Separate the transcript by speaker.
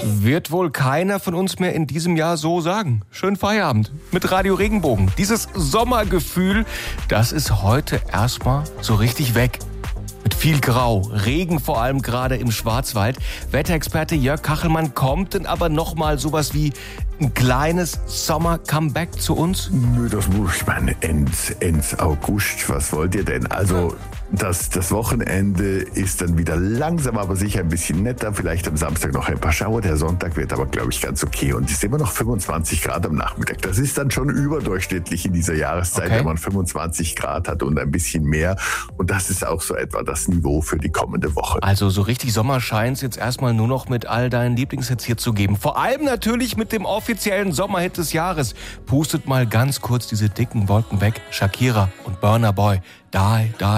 Speaker 1: Wird wohl keiner von uns mehr in diesem Jahr so sagen. Schönen Feierabend mit Radio Regenbogen. Dieses Sommergefühl, das ist heute erstmal so richtig weg. Mit viel Grau, Regen vor allem gerade im Schwarzwald. Wetterexperte Jörg Kachelmann, kommt denn aber nochmal sowas wie ein kleines Sommer-Comeback zu uns?
Speaker 2: Nö, das muss ich meine, Ende August. Was wollt ihr denn? Also das Wochenende ist dann wieder langsam, aber sicher ein bisschen netter. Vielleicht am Samstag noch ein paar Schauer. Der Sonntag wird aber, glaube ich, ganz okay. Und es ist immer noch 25 Grad am Nachmittag. Das ist dann schon überdurchschnittlich in dieser Jahreszeit, wenn man 25 Grad hat und ein bisschen mehr. Und das ist auch so etwa das Niveau für die kommende Woche.
Speaker 1: Also so richtig Sommer scheint es jetzt erstmal nur noch mit all deinen Lieblingshits hier zu geben. Vor allem natürlich mit dem offiziellen Sommerhit des Jahres. Pustet mal ganz kurz diese dicken Wolken weg. Shakira und Burna Boy. Die, die.